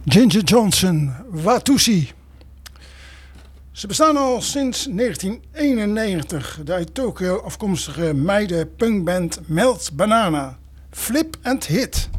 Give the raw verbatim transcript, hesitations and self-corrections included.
Ginger Johnson, Watusi. Ze bestaan al sinds negentien eenennegentig. De uit Tokio afkomstige meiden punkband Melt Banana. Flip and Hit.